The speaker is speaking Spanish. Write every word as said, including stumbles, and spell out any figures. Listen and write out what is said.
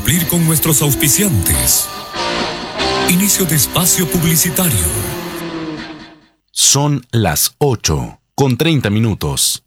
cumplir con nuestros auspiciantes. Inicio de espacio publicitario. Son las ocho con treinta minutos.